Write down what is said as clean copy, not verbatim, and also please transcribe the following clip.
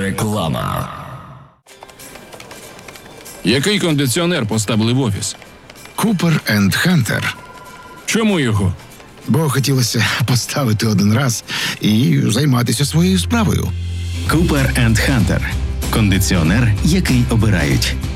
Реклама. Який кондиціонер поставили в офіс? Купер енд Хантер. Чому його? Бо хотілося поставити один раз і займатися своєю справою. Купер енд Хантер. Кондиціонер, який обирають.